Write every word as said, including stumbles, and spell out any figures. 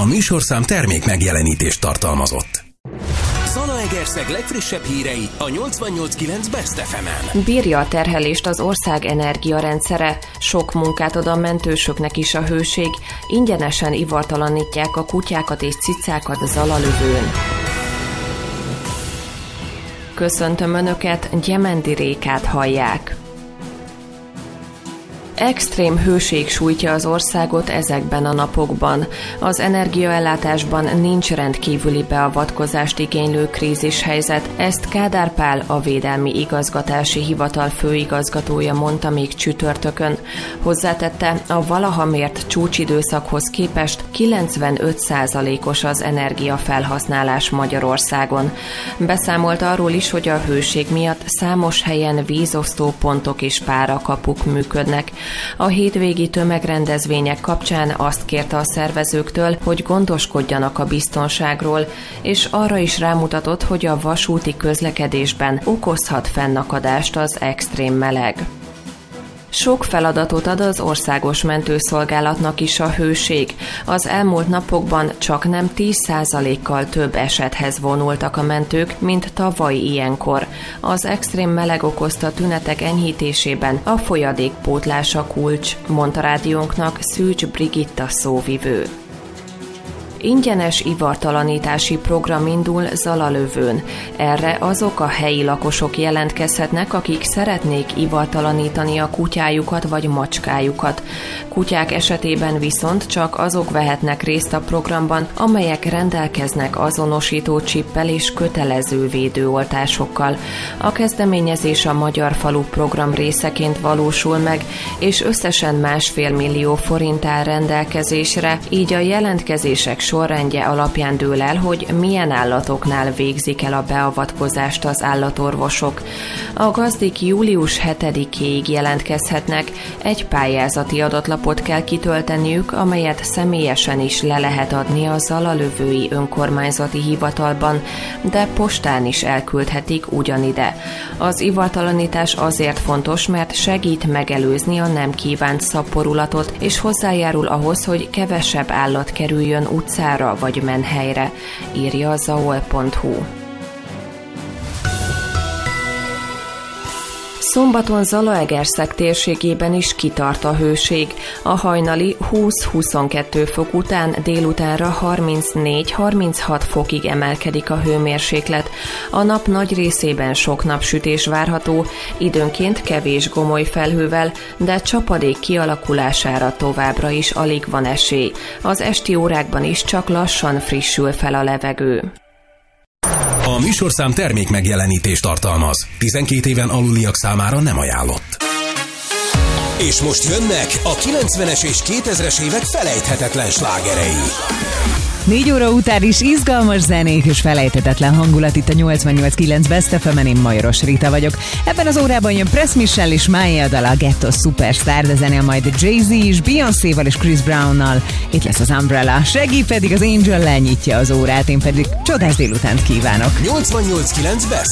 A műsorszám termék megjelenítést tartalmazott. Zalaegerszeg legfrissebb hírei a nyolcvannyolc kilenc Best ef emen. Bírja a terhelést az ország energiarendszere, sok munkát ad a mentősöknek is a hőség, ingyenesen ivartalanítják a kutyákat és cicákat Zalalövőn. Köszöntöm Önöket, Gyemendi Rékát hallják. Extrém hőség sújtja az országot ezekben a napokban. Az energiaellátásban nincs rendkívüli beavatkozást igénylő krízishelyzet, ezt Kádár Pál, a Védelmi Igazgatási Hivatal főigazgatója mondta még csütörtökön. Hozzátette, a valaha mért csúcsidőszakhoz képest kilencvenöt százalékos az energiafelhasználás Magyarországon. Beszámolt arról is, hogy a hőség miatt számos helyen vízosztópontok és párakapuk működnek. A hétvégi tömegrendezvények kapcsán azt kérte a szervezőktől, hogy gondoskodjanak a biztonságról, és arra is rámutatott, hogy a vasúti közlekedésben okozhat fennakadást az extrém meleg. Sok feladatot ad az országos mentőszolgálatnak is a hőség. Az elmúlt napokban csak nem tíz százalékkal több esethez vonultak a mentők, mint tavaly ilyenkor. Az extrém meleg okozta tünetek enyhítésében a folyadékpótlás a kulcs, mondta rádiónknak Szűcs Brigitta szóvivő. Ingyenes ivartalanítási program indul Zalalövőn. Erre azok a helyi lakosok jelentkezhetnek, akik szeretnék ivartalanítani a kutyájukat vagy macskájukat. Kutyák esetében viszont csak azok vehetnek részt a programban, amelyek rendelkeznek azonosító csippel és kötelező védőoltásokkal. A kezdeményezés a Magyar Falu program részeként valósul meg, és összesen másfél millió forint áll rendelkezésre, így a jelentkezések sorrendje alapján dől el, hogy milyen állatoknál végzik el a beavatkozást az állatorvosok. A gazdik július hetedikéig jelentkezhetnek, egy pályázati adatlapot kell kitölteniük, amelyet személyesen is le lehet adni a Zalalövői önkormányzati hivatalban, de postán is elküldhetik ugyanide. Az ivartalanítás azért fontos, mert segít megelőzni a nem kívánt szaporulatot, és hozzájárul ahhoz, hogy kevesebb állat kerüljön utcára vagy menhelyre, írja a zaol pont hu. Szombaton Zalaegerszeg térségében is kitart a hőség. A hajnali húsz-huszonkettő fok után délutánra harmincnégy-harminchat fokig emelkedik a hőmérséklet. A nap nagy részében sok napsütés várható, időnként kevés gomoly felhővel, de csapadék kialakulására továbbra is alig van esély. Az esti órákban is csak lassan frissül fel a levegő. A műsorszám termék megjelenítést tartalmaz. tizenkét éven aluliak számára nem ajánlott. És most jönnek a kilencvenes és kétezres évek felejthetetlen slágerei. Négy óra után is izgalmas zenék és felejthetetlen hangulat itt a nyolcvannyolc kilenc Best ef emen, én Majoros Rita vagyok. Ebben az órában jön Press Michel és Maya dal, a Ghetto Superstar, de zenél majd Jay-Z is, Beyoncéval és Chris Brownnal. Itt lesz az Umbrella, Shaggy pedig az Angel-lel nyitja az órát, én pedig csodás délutánt kívánok. nyolcvannyolc kilenc Best